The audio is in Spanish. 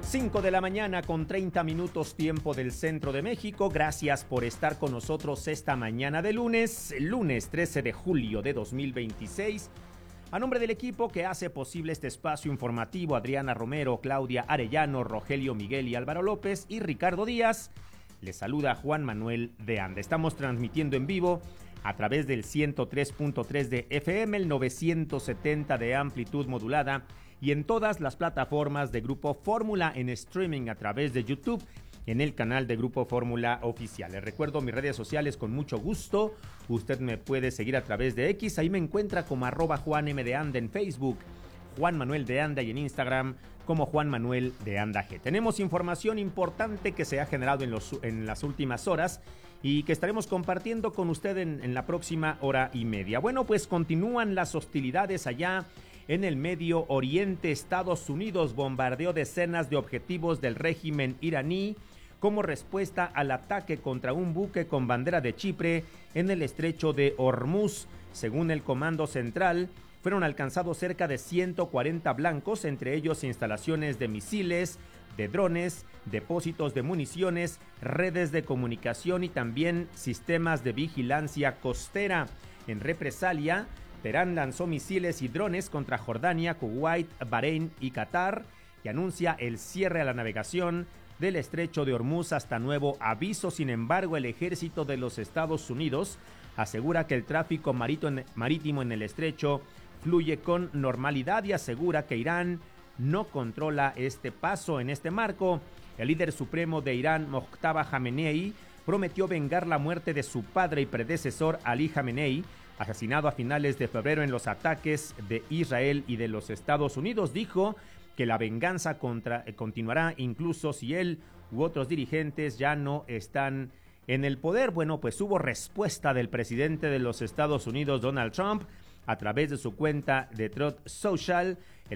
5 de la mañana con 30 minutos tiempo del centro de México. Gracias por estar con nosotros esta mañana de lunes 13 de julio de 2026. A nombre del equipo que hace posible este espacio informativo, Adriana Romero, Claudia Arellano, Rogelio Miguel y Álvaro López y Ricardo Díaz, les saluda Juan Manuel de Anda. Estamos transmitiendo en vivo a través del 103.3 de FM, el 970 de amplitud modulada y en todas las plataformas de Grupo Fórmula en streaming a través de YouTube en el canal de Grupo Fórmula Oficial. Les recuerdo mis redes sociales con mucho gusto. Usted me puede seguir a través de X, ahí me encuentra como @JuanM de Anda en Facebook, Juan Manuel de Anda, y en Instagram como Juan Manuel de Anda G. Tenemos información importante que se ha generado en las últimas horas y que estaremos compartiendo con usted en la próxima hora y media. Bueno, pues continúan las hostilidades allá en el Medio Oriente. Estados Unidos bombardeó decenas de objetivos del régimen iraní como respuesta al ataque contra un buque con bandera de Chipre en el estrecho de Hormuz. Según el Comando Central, fueron alcanzados cerca de 140 blancos, entre ellos instalaciones de misiles, de drones, depósitos de municiones, redes de comunicación y también sistemas de vigilancia costera. En represalia, Teherán lanzó misiles y drones contra Jordania, Kuwait, Bahrein y Qatar y anuncia el cierre a la navegación del estrecho de Hormuz hasta nuevo aviso. Sin embargo, el ejército de los Estados Unidos asegura que el tráfico marítimo en el estrecho fluye con normalidad y asegura que Irán no controla este paso. En este marco, el líder supremo de Irán, Mojtaba Khamenei, prometió vengar la muerte de su padre y predecesor Ali Khamenei, asesinado a finales de febrero en los ataques de Israel y de los Estados Unidos. Dijo que la venganza continuará incluso si él u otros dirigentes ya no están en el poder. Bueno, pues hubo respuesta del presidente de los Estados Unidos, Donald Trump, a través de su cuenta de Truth Social.